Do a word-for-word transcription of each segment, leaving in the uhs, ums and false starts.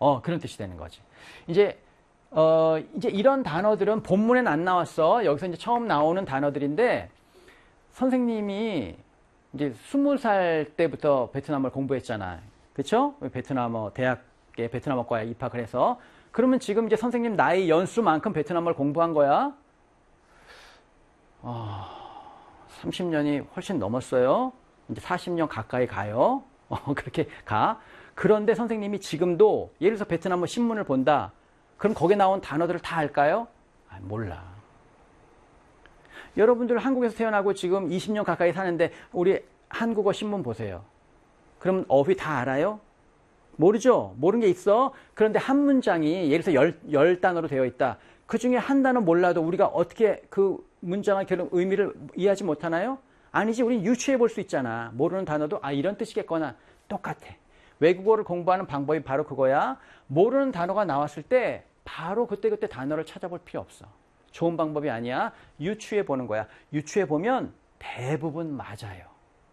어, 그런 뜻이 되는 거지. 이제, 어, 이제 이런 단어들은 본문엔 안 나왔어. 여기서 이제 처음 나오는 단어들인데, 선생님이 이제 스무 살 때부터 베트남어를 공부했잖아. 그쵸? 베트남어, 대학에 베트남어과에 입학을 해서. 그러면 지금 이제 선생님 나이 연수만큼 베트남어를 공부한 거야? 어, 삼십 년이 훨씬 넘었어요. 이제 사십 년 가까이 가요. 어, 그렇게 가. 그런데 선생님이 지금도 예를 들어서 베트남어 신문을 본다. 그럼 거기에 나온 단어들을 다 알까요? 아, 몰라. 여러분들 한국에서 태어나고 지금 이십 년 가까이 사는데 우리 한국어 신문 보세요. 그럼 어휘 다 알아요? 모르죠? 모르는 게 있어. 그런데 한 문장이 예를 들어서 열, 열 단어로 되어 있다. 그 중에 한 단어 몰라도 우리가 어떻게 그 문장의 결국 의미를 이해하지 못하나요? 아니지, 우린 유추해 볼 수 있잖아. 모르는 단어도 아 이런 뜻이겠거나. 똑같아. 외국어를 공부하는 방법이 바로 그거야. 모르는 단어가 나왔을 때 바로 그때그때 단어를 찾아볼 필요 없어. 좋은 방법이 아니야. 유추해 보는 거야. 유추해 보면 대부분 맞아요.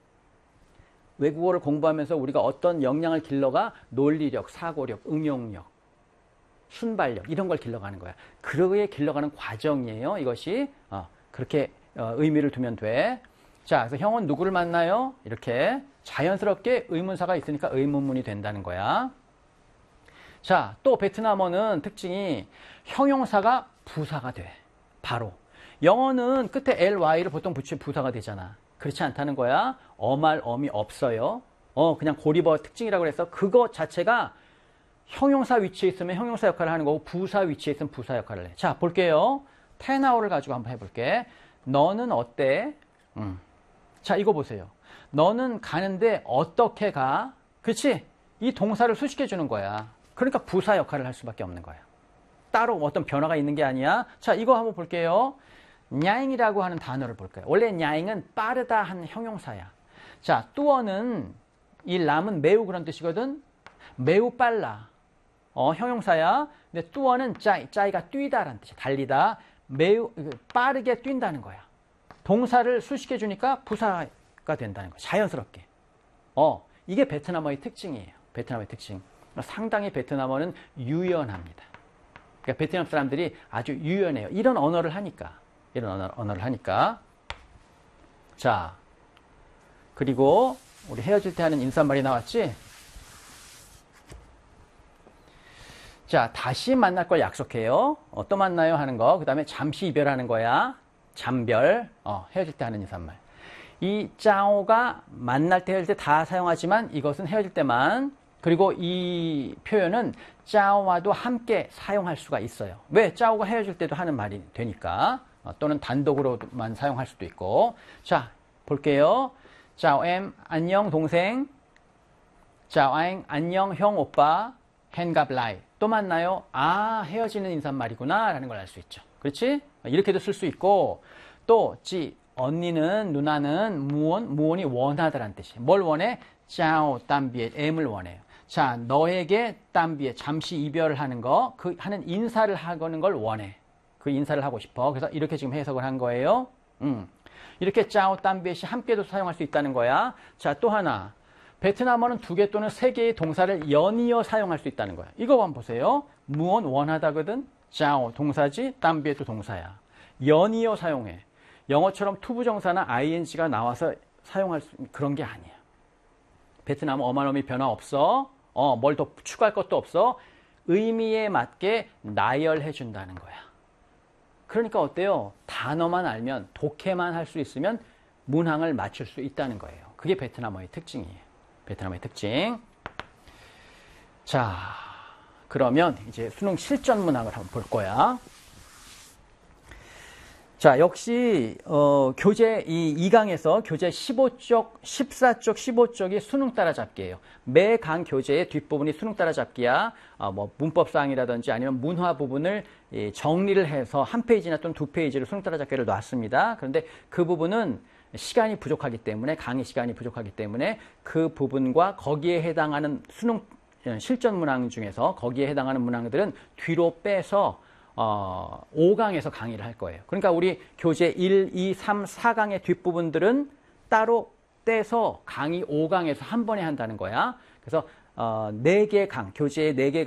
외국어를 공부하면서 우리가 어떤 역량을 길러가 논리력, 사고력, 응용력, 순발력 이런 걸 길러가는 거야. 그러기에 길러가는 과정이에요. 이것이 어, 그렇게 어, 의미를 두면 돼. 자, 그래서 형은 누구를 만나요? 이렇게 자연스럽게 의문사가 있으니까 의문문이 된다는 거야. 자, 또 베트남어는 특징이 형용사가 부사가 돼. 바로. 영어는 끝에 ely를 보통 붙이면 부사가 되잖아. 그렇지 않다는 거야. 어말, 어미 없어요. 어, 그냥 고리버 특징이라고 해서 그거 자체가 형용사 위치에 있으면 형용사 역할을 하는 거고 부사 위치에 있으면 부사 역할을 해. 자, 볼게요. 테나오를 가지고 한번 해볼게. 너는 어때? 음. 자, 이거 보세요. 너는 가는데 어떻게 가? 그렇지? 이 동사를 수식해 주는 거야. 그러니까 부사 역할을 할 수밖에 없는 거야. 따로 어떤 변화가 있는 게 아니야. 자, 이거 한번 볼게요. 냐잉이라고 하는 단어를 볼까요? 원래 냐잉은 빠르다 하는 형용사야. 자, 뚜어는 이 람은 매우 그런 뜻이거든. 매우 빨라. 어, 형용사야. 근데 뚜어는 짜이, 짜이가 뛰다라는 뜻이야. 달리다. 매우 빠르게 뛴다는 거야. 동사를 수식해 주니까 부사가 된다는 거야. 자연스럽게. 어, 이게 베트남어의 특징이에요. 베트남어의 특징. 상당히 베트남어는 유연합니다. 그러니까 베트남 사람들이 아주 유연해요. 이런 언어를 하니까. 이런 언어, 언어를 하니까. 자, 그리고 우리 헤어질 때 하는 인사말이 나왔지? 자, 다시 만날 걸 약속해요. 어, 또 만나요 하는 거. 그 다음에 잠시 이별하는 거야. 잠별. 어, 헤어질 때 하는 인사말. 이 짜오가 만날 때 헤어질 때 다 사용하지만 이것은 헤어질 때만. 그리고 이 표현은 짜오와도 함께 사용할 수가 있어요. 왜? 짜오가 헤어질 때도 하는 말이 되니까. 어, 또는 단독으로만 사용할 수도 있고. 자, 볼게요. 짜오엠, 안녕 동생. 짜오잉, 안녕 형 오빠. 헨갑라이. 또 만나요? 아, 헤어지는 인사말이구나 라는 걸 알 수 있죠. 그렇지? 이렇게도 쓸 수 있고. 또, 지, 언니는, 누나는 무언, 무언이 원하다라는 뜻이에요. 뭘 원해? 짜오, 땀비에, M을 원해요. 자, 너에게 땀비에 잠시 이별을 하는 거, 그 하는 인사를 하는 걸 원해. 그 인사를 하고 싶어. 그래서 이렇게 지금 해석을 한 거예요. 음. 이렇게 짜오, 땀비에시 함께도 사용할 수 있다는 거야. 자, 또 하나. 베트남어는 두 개 또는 세 개의 동사를 연이어 사용할 수 있다는 거야. 이거 한번 보세요. 무언 원하다거든. 짜오 동사지, 땀비에도 동사야. 연이어 사용해. 영어처럼 투부정사나 아이엔지가 나와서 사용할 수 그런 게 아니야. 베트남어 어만어미 변화 없어. 어, 뭘 더 추가할 것도 없어. 의미에 맞게 나열해 준다는 거야. 그러니까 어때요? 단어만 알면 독해만 할 수 있으면 문항을 맞출 수 있다는 거예요. 그게 베트남어의 특징이에요. 베트남의 특징. 자, 그러면 이제 수능 실전 문항을 한번 볼 거야. 자, 역시 어, 교재 이 이 강에서 교재 십오 쪽, 십사 쪽, 십오 쪽이 수능 따라잡기예요. 매 강 교재의 뒷부분이 수능 따라잡기야. 어, 뭐 문법사항이라든지 아니면 문화 부분을 예, 정리를 해서 한 페이지나 또는 두 페이지로 수능 따라잡기를 놨습니다. 그런데 그 부분은 시간이 부족하기 때문에 강의 시간이 부족하기 때문에 그 부분과 거기에 해당하는 수능 실전 문항 중에서 거기에 해당하는 문항들은 뒤로 빼서 어, 오 강에서 강의를 할 거예요. 그러니까 우리 교재 일, 이, 삼, 사 강의 뒷부분들은 따로 떼서 강의 오 강에서 한 번에 한다는 거야. 그래서 어, 네 개 강, 교재의 네 개